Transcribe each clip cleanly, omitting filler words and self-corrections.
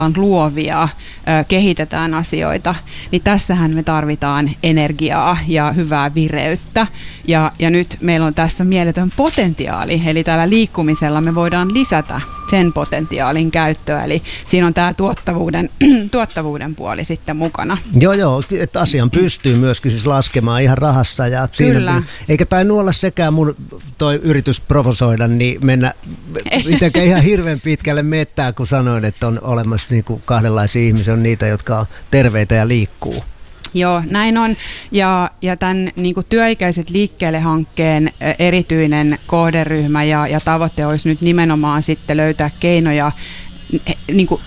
luovia, kehitetään asioita, niin tässähän me tarvitaan energiaa ja hyvää vireyttä. Ja nyt meillä on tässä mieletön potentiaali, eli tällä liikkumisella me voidaan lisätä sen potentiaalin käyttöä, eli siinä on tämä tuottavuuden puoli sitten mukana. Joo, että asian pystyy myöskin siis laskemaan ihan rahassa. Ja siinä, eikä tainnut olla sekään mun toi yritys provosoida, niin mennä mitenkään ihan hirveän pitkälle mettää, kun sanoin, että on olemassa niin kuin kahdenlaisia ihmisiä, on niitä, jotka on terveitä ja liikkuu. Joo, näin on. Ja tämän niin kuin työikäiset liikkeelle-hankkeen erityinen kohderyhmä ja tavoite olisi nyt nimenomaan sitten löytää keinoja niin kuin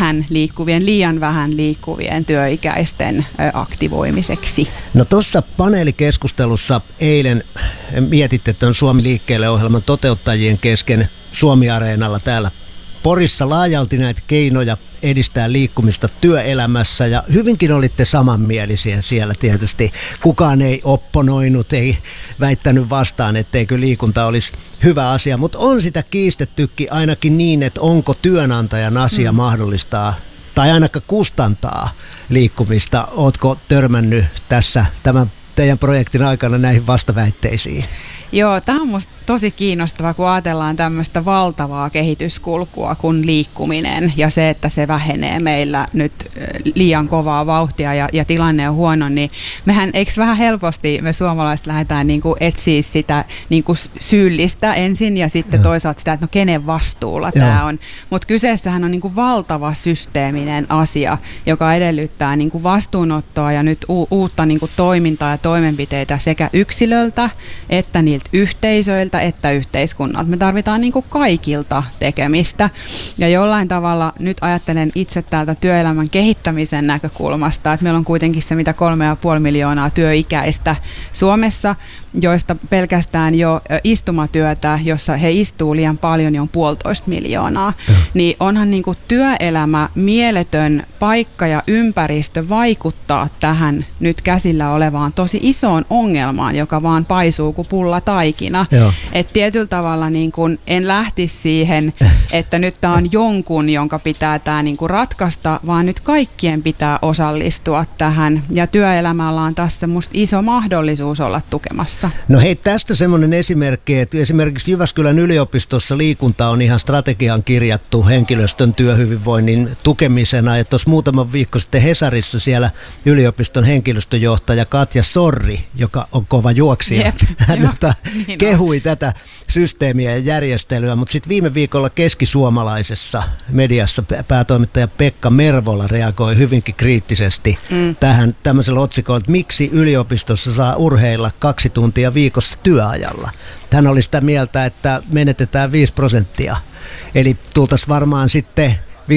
liian vähän liikkuvien työikäisten aktivoimiseksi. No tuossa paneelikeskustelussa eilen mietitte tuon Suomi liikkeelle -ohjelman toteuttajien kesken Suomi-areenalla täällä Porissa laajalti näitä keinoja edistää liikkumista työelämässä ja hyvinkin olitte samanmielisiä siellä tietysti. Kukaan ei opponoinut, ei väittänyt vastaan, etteikö liikunta olisi hyvä asia, mutta on sitä kiistettykin ainakin niin, että onko työnantajan asia mahdollistaa tai ainakaan kustantaa liikkumista. Ootko törmännyt tässä tämän teidän projektin aikana näihin vastaväitteisiin? Joo, tämä on musta tosi kiinnostavaa, kun ajatellaan tämmöistä valtavaa kehityskulkua kuin liikkuminen ja se, että se vähenee meillä nyt liian kovaa vauhtia ja tilanne on huono, niin mehän eikö vähän helposti me suomalaiset lähdetään niin kuin etsiä sitä niin kuin syyllistä ensin ja sitten toisaalta sitä, että no kenen vastuulla tämä on. Mutta kyseessähän on niin kuin valtava systeeminen asia, joka edellyttää niin kuin vastuunottoa ja nyt uutta niin kuin toimintaa ja toimenpiteitä sekä yksilöltä että niiltä yhteisöiltä että yhteiskunnalta. Me tarvitaan niin kuin kaikilta tekemistä ja jollain tavalla nyt ajattelen itse täältä työelämän kehittämisen näkökulmasta, että meillä on kuitenkin se mitä 3,5 miljoonaa työikäistä Suomessa, joista pelkästään jo istumatyötä, jossa he istuu liian paljon, niin on 1,5 miljoonaa. Niin onhan niin kuin työelämä mieletön paikka ja ympäristö vaikuttaa tähän nyt käsillä olevaan tosi isoon ongelmaan, joka vaan paisuu kuin pullataikina. Et tietyllä tavalla niin kuin en lähtisi siihen, että nyt tämä on jonkun, jonka pitää tämä niin kuin ratkaista, vaan nyt kaikkien pitää osallistua tähän. Ja työelämällä on tässä musta iso mahdollisuus olla tukemassa. No hei, tästä semmoinen esimerkki, että esimerkiksi Jyväskylän yliopistossa liikunta on ihan strategiaan kirjattu henkilöstön työhyvinvoinnin tukemisena. Ja tuossa muutama viikko sitten Hesarissa siellä yliopiston henkilöstöjohtaja Katja Sorri, joka on kova juoksija, hän kehui tätä systeemiä ja järjestelyä, mutta sitten viime viikolla keskisuomalaisessa mediassa päätoimittaja Pekka Mervola reagoi hyvinkin kriittisesti tähän tämmöisellä otsikolla, että miksi yliopistossa saa urheilla 2 tuntia viikossa työajalla. Hän oli sitä mieltä, että menetetään 5%, eli tultaisiin varmaan sitten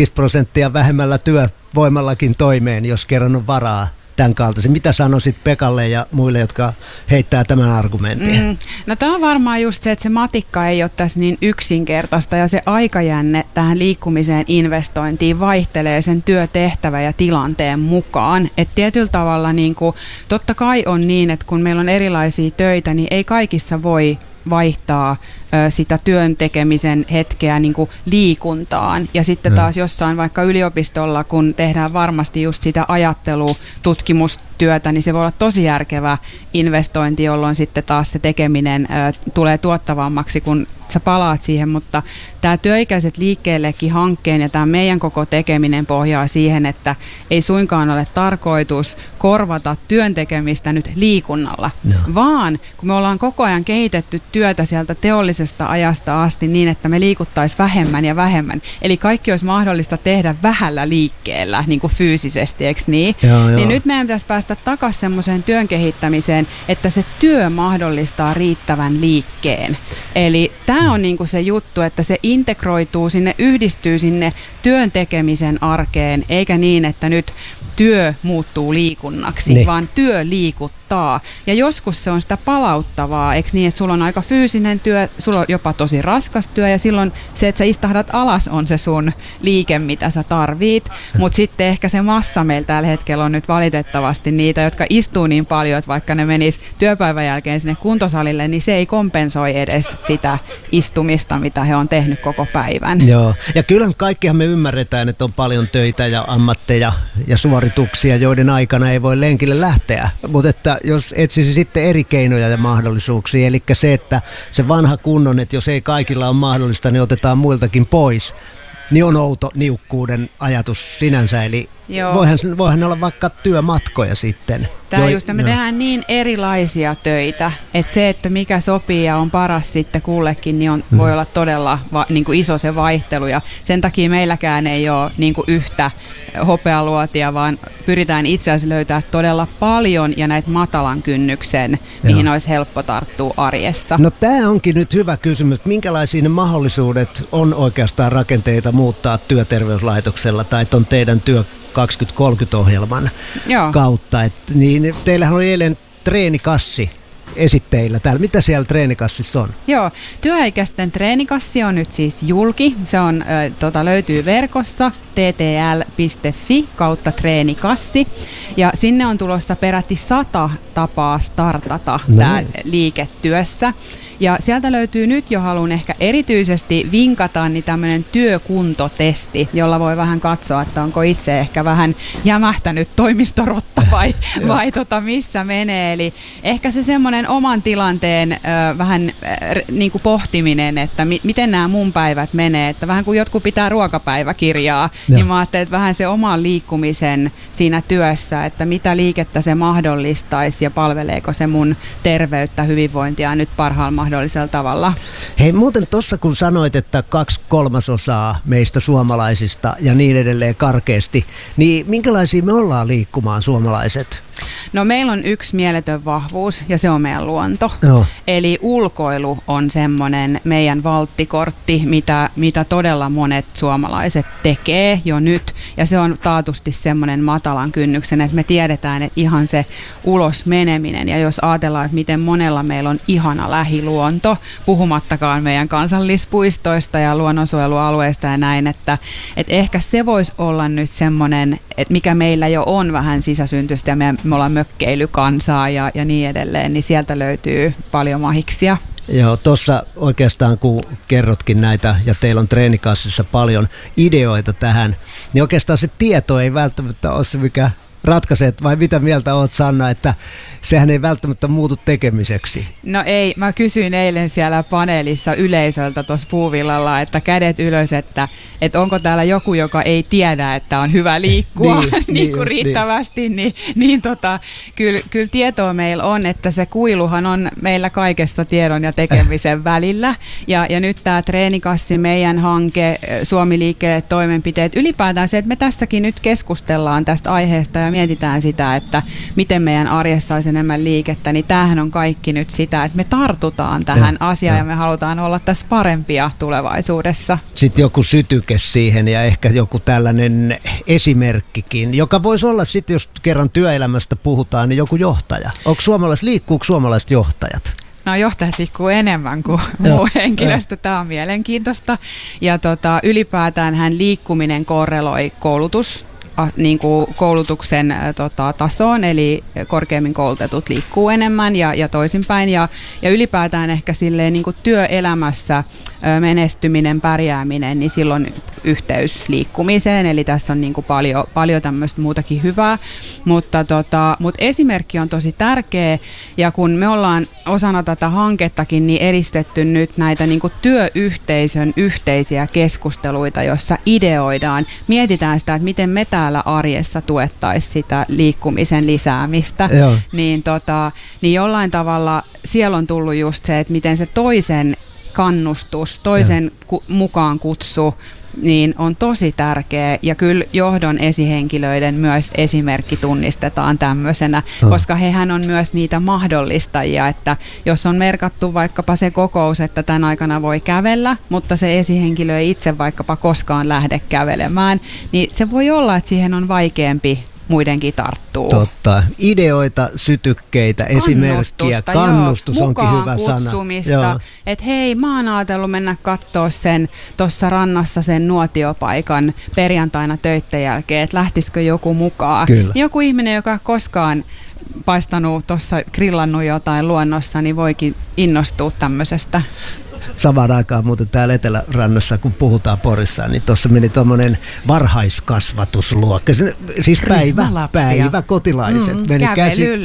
5% vähemmällä työvoimallakin toimeen, jos kerran on varaa tämän kaltaisen. Mitä sanoisit Pekalle ja muille, jotka heittää tämän argumentin? No tämä on varmaan just se, että se matikka ei ole tässä niin yksinkertaista ja se aikajänne tähän liikkumiseen investointiin vaihtelee sen työtehtävä ja tilanteen mukaan. Et tietyllä tavalla niin kuin, totta kai on niin, että kun meillä on erilaisia töitä, niin ei kaikissa voi vaihtaa sitä työn tekemisen hetkeä niin kuin liikuntaan. Ja sitten taas jossain vaikka yliopistolla, kun tehdään varmasti just sitä ajattelututkimustyötä, niin se voi olla tosi järkevä investointi, jolloin sitten taas se tekeminen tulee tuottavammaksi, kun sä palaat siihen, mutta tämä työikäiset liikkeellekin hankkeen ja tämä meidän koko tekeminen pohjaa siihen, että ei suinkaan ole tarkoitus korvata työn tekemistä nyt liikunnalla, vaan kun me ollaan koko ajan kehitetty työtä sieltä teollisesta ajasta asti niin, että me liikuttaisiin vähemmän ja vähemmän, eli kaikki olisi mahdollista tehdä vähällä liikkeellä, niin kuin fyysisesti, eikö niin? Niin nyt meidän pitäisi päästä takaisin semmoiseen työn kehittämiseen, että se työ mahdollistaa riittävän liikkeen. Eli tämä on niinku se juttu, että se integroituu sinne, yhdistyy sinne työn tekemisen arkeen, eikä niin, että nyt työ muuttuu liikunnaksi, niin, vaan työ liikuttaa. Ja joskus se on sitä palauttavaa, eikö niin, että sulla on aika fyysinen työ, sulla on jopa tosi raskas työ ja silloin se, että sä istahdat alas on se sun liike, mitä sä tarvit. Mutta sitten ehkä se massa meillä tällä hetkellä on nyt valitettavasti niitä, jotka istuu niin paljon, että vaikka ne menis työpäivän jälkeen sinne kuntosalille, niin se ei kompensoi edes sitä istumista, mitä he on tehnyt koko päivän. Joo, ja kyllä kaikkihan me ymmärretään, että on paljon töitä ja ammatteja ja suorituksia, joiden aikana ei voi lenkille lähteä, mutta että jos etsisi sitten eri keinoja ja mahdollisuuksia, eli se, että se vanha kunnon, että jos ei kaikilla ole mahdollista, niin otetaan muiltakin pois, niin on outo niukkuuden ajatus sinänsä, eli voihan olla vaikka työmatkoja sitten. Tämä just, me tehdään niin erilaisia töitä, että se, että mikä sopii ja on paras sitten kullekin, niin voi olla todella niin kuin iso se vaihtelu. Ja sen takia meilläkään ei ole niin kuin yhtä hopealuotia, vaan pyritään itse asiassa löytää todella paljon ja näitä matalan kynnyksen, mihin olisi helppo tarttua arjessa. No tämä onkin nyt hyvä kysymys, että minkälaisia ne mahdollisuudet on oikeastaan rakenteita muuttaa työterveyslaitoksella tai ton teidän työ 2030-ohjelman kautta. Niin, teillähän oli eilen treenikassi esitteillä täällä. Mitä siellä treenikassissa on? Joo, työikäisten treenikassi on nyt siis julki. Se on, löytyy verkossa ttl.fi/treenikassi. Ja sinne on tulossa peräti 100 tapaa startata tää liiketyössä. Ja sieltä löytyy nyt jo, haluan ehkä erityisesti vinkata, niin tämmöinen työkuntotesti, jolla voi vähän katsoa, että onko itse ehkä vähän jämähtänyt toimistorotta vai missä menee. Eli ehkä se semmoinen oman tilanteen vähän niin kuin pohtiminen, että miten nämä mun päivät menee. Että vähän kuin jotkut pitää ruokapäiväkirjaa, niin mä ajattelin, että vähän se oman liikkumisen siinä työssä, että mitä liikettä se mahdollistaisi ja palveleeko se mun terveyttä, hyvinvointia nyt parhaalla mahdollisella tavalla. Hei, muuten tuossa kun sanoit, että 2/3 meistä suomalaisista ja niin edelleen karkeasti, niin minkälaisia me ollaan liikkumaan suomalaiset? No meillä on yksi mieletön vahvuus ja se on meidän luonto. Eli ulkoilu on semmoinen meidän valttikortti, mitä todella monet suomalaiset tekee jo nyt. Ja se on taatusti semmoinen matalan kynnyksen, että me tiedetään, että ihan se ulos meneminen. Ja jos ajatellaan, että miten monella meillä on ihana lähiluonto, puhumattakaan meidän kansallispuistoista ja luonnonsuojelualueista ja näin, että ehkä se voisi olla nyt semmoinen, että mikä meillä jo on vähän sisäsyntyistä ja me ollaan mökkeilykansaa ja niin edelleen, niin sieltä löytyy paljon mahiksia. Joo, tuossa oikeastaan kun kerrotkin näitä ja teillä on treenikassissa paljon ideoita tähän, niin oikeastaan se tieto ei välttämättä ole se, mikä ratkaisee, vai mitä mieltä olet, Sanna, että sehän ei välttämättä muutu tekemiseksi? No ei, mä kysyin eilen siellä paneelissa yleisöltä tuossa puuvillalla, että kädet ylös, että onko täällä joku, joka ei tiedä, että on hyvä liikkua niin riittävästi, niin kyllä tietoa meillä on, että se kuiluhan on meillä kaikessa tiedon ja tekemisen välillä, ja nyt tämä treenikassi, meidän hanke, Suomi liikkeelle toimenpiteet, ylipäätään se, että me tässäkin nyt keskustellaan tästä aiheesta ja mietitään sitä, että miten meidän arjessa olisi enemmän liikettä, niin tämähän on kaikki nyt sitä, että me tartutaan tähän asiaan ja me halutaan olla tässä parempia tulevaisuudessa. Sitten joku sytyke siihen ja ehkä joku tällainen esimerkkikin, joka voisi olla sitten, jos kerran työelämästä puhutaan, niin joku johtaja. Liikkuuko suomalaiset johtajat? No johtajat liikkuu enemmän kuin muu henkilöstö. Tämä on mielenkiintoista. Ja ylipäätään liikkuminen korreloi niin kuin koulutuksen tasoon, eli korkeammin koulutetut liikkuu enemmän ja toisinpäin. Ja ylipäätään ehkä silleen niin kuin työelämässä menestyminen, pärjääminen, niin silloin yhteys liikkumiseen, eli tässä on niin kuin paljon tämmöistä muutakin hyvää, mutta esimerkki on tosi tärkeä, ja kun me ollaan osana tätä hankettakin niin edistetty nyt näitä niin kuin työyhteisön yhteisiä keskusteluita, jossa ideoidaan, mietitään sitä, että miten me täällä arjessa tuettaisiin sitä liikkumisen lisäämistä, niin jollain tavalla siellä on tullut just se, että miten se toisen kannustus, toisen mukaan kutsu, niin on tosi tärkeä, ja kyllä johdon esihenkilöiden myös esimerkki tunnistetaan tämmöisenä, koska hehän on myös niitä mahdollistajia, että jos on merkattu vaikkapa se kokous, että tämän aikana voi kävellä, mutta se esihenkilö ei itse vaikkapa koskaan lähde kävelemään, niin se voi olla, että siihen on vaikeampi muidenkin tarttuu. Totta. Ideoita, sytykkeitä, esimerkkiä, kannustus onkin hyvä sana. Kutsumista, että hei, mä oon ajatellut mennä katsoa sen tuossa rannassa sen nuotiopaikan perjantaina töitten jälkeen, että lähtisikö joku mukaan. Kyllä. Joku ihminen, joka koskaan paistanut tuossa, grillannut jotain luonnossa, niin voikin innostua tämmöisestä. Samaan aikaan muuten täällä Etelärannassa, kun puhutaan Porissa, niin tuossa meni tuommoinen varhaiskasvatusluokka. Siis päiväkotilaiset. Meni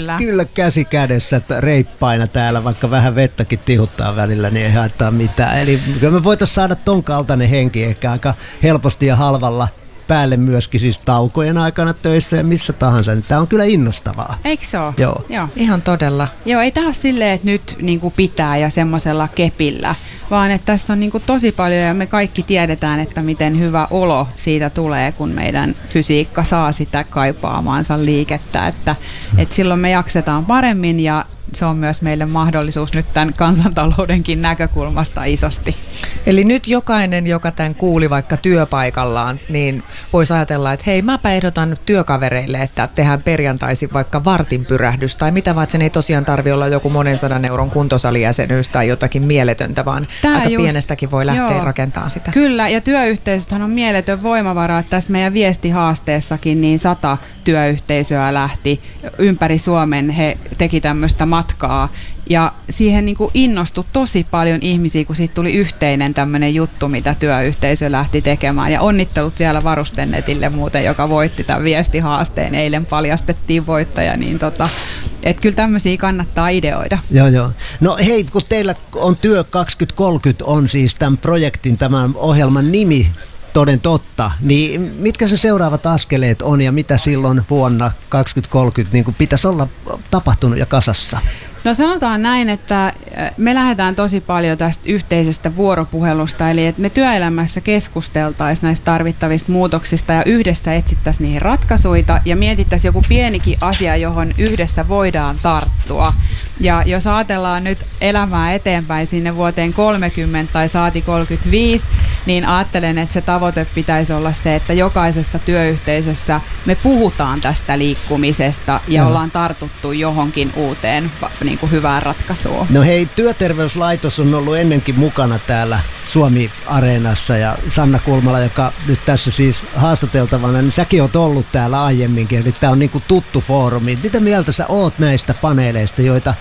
käsi kädessä reippaina täällä, vaikka vähän vettäkin tihuttaa välillä, niin ei haittaa mitään. Eli kyllä me voitaisiin saada ton kaltainen henki ehkä aika helposti ja halvalla päälle myöskin siis taukojen aikana töissä ja missä tahansa. Tämä on kyllä innostavaa. Eikö se ole? Joo. Ihan todella. Joo, ei tämä ole silleen, että nyt niin kuin pitää ja semmoisella kepillä, vaan että tässä on niin kuin tosi paljon ja me kaikki tiedetään, että miten hyvä olo siitä tulee, kun meidän fysiikka saa sitä kaipaamaansa liikettä, että silloin me jaksetaan paremmin ja se on myös meille mahdollisuus nyt tämän kansantaloudenkin näkökulmasta isosti. Eli nyt jokainen, joka tämän kuuli vaikka työpaikallaan, niin voisi ajatella, että hei, mäpä ehdotan työkavereille, että tehdään perjantaisin vaikka vartin pyrähdys, tai mitä vaan, että sen ei tosiaan tarvitse olla joku monen 100 euron kuntosalijäsenyys tai jotakin mieletöntä, vaan aika pienestäkin voi lähteä rakentamaan sitä. Kyllä, ja työyhteisöthän on mieletön voimavara. Tässä meidän viestihaasteessakin niin 100 työyhteisöä lähti ympäri Suomen, he teki tämmöistä matkaa. Ja siihen niin kuin innostui tosi paljon ihmisiä, kun siitä tuli yhteinen tämmöinen juttu, mitä työyhteisö lähti tekemään. Ja onnittelut vielä Varustennetille muuten, joka voitti tämän viestihaasteen. Eilen paljastettiin voittaja, niin että kyllä tämmöisiä kannattaa ideoida. Joo. No hei, kun teillä on Työ 2030, on siis tämän projektin, tämän ohjelman nimi, toden totta, niin mitkä se seuraavat askeleet on ja mitä silloin vuonna 2030 niin kuin pitäisi olla tapahtunut ja kasassa? No sanotaan näin, että me lähdetään tosi paljon tästä yhteisestä vuoropuhelusta, eli että me työelämässä keskusteltaisiin näistä tarvittavista muutoksista ja yhdessä etsittäisiin niihin ratkaisuja ja mietittäisiin joku pienikin asia, johon yhdessä voidaan tarttua. Ja jos ajatellaan nyt elämää eteenpäin sinne vuoteen 30 tai saati 35, niin ajattelen, että se tavoite pitäisi olla se, että jokaisessa työyhteisössä me puhutaan tästä liikkumisesta ja ollaan tartuttu johonkin uuteen niin kuin hyvään ratkaisuun. No hei, Työterveyslaitos on ollut ennenkin mukana täällä Suomi-areenassa ja Sanna Kulmala, joka nyt tässä siis haastateltavana, niin säkin oot ollut täällä aiemminkin, eli tämä on niin kuin tuttu foorumi. Mitä mieltä sä oot näistä paneeleista, joita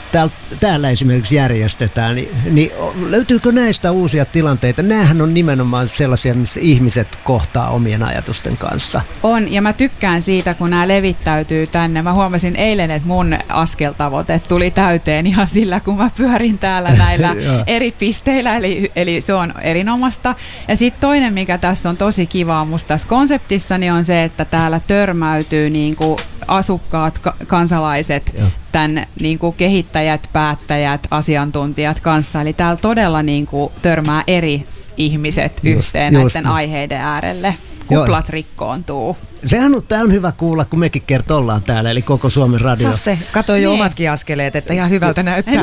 täällä esimerkiksi järjestetään, niin löytyykö näistä uusia tilanteita? Nämähän on nimenomaan sellaisia, missä ihmiset kohtaa omien ajatusten kanssa. On, ja mä tykkään siitä, kun nämä levittäytyy tänne. Mä huomasin eilen, että mun askeltavoite tuli täyteen ihan sillä, kun mä pyörin täällä näillä eri pisteillä, eli se on erinomaista. Ja sitten toinen, mikä tässä on tosi kivaa musta tässä konseptissa, niin on se, että täällä törmäytyy niin kuin asukkaat, kansalaiset, tämän niin kuin kehittäjät, päättäjät, asiantuntijat kanssa. Eli täällä todella niin kuin törmää eri ihmiset yhteen näiden aiheiden äärelle. Kuplat rikkoontuu. Tämä on hyvä kuulla, kun mekin ollaan täällä, eli koko Suomen radio. Sasse, katsoin jo omatkin askeleet, että ihan hyvältä näyttää.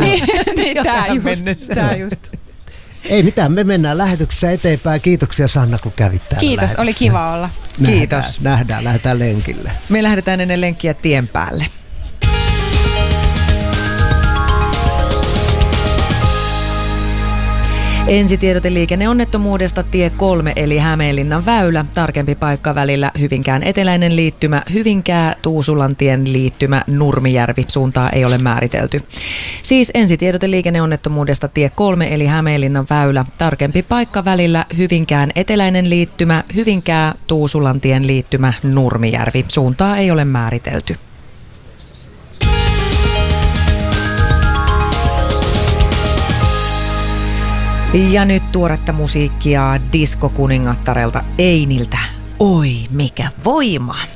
Tämä just. Ei mitään, me mennään lähetyksessä eteenpäin. Kiitoksia Sanna, kun kävit täällä. Kiitos, oli kiva olla. Kiitos. Lähdetään lenkille. Me lähdetään ennen lenkkiä tien päälle. Ensitiedote liikenneonnettomuudesta tie 3 eli Hämeenlinnan väylä, tarkempi paikka välillä Hyvinkään eteläinen liittymä, Hyvinkää, Tuusulantien liittymä, Nurmijärvi, suuntaa ei ole määritelty. Siis ensitiedote liikenneonnettomuudesta tie 3 eli Hämeenlinnan väylä, tarkempi paikka välillä Hyvinkään eteläinen liittymä, Hyvinkää, Tuusulantien liittymä, Nurmijärvi, suuntaa ei ole määritelty. Ja nyt tuoretta musiikkia diskokuningattarelta Einiltä. Oi, mikä voima!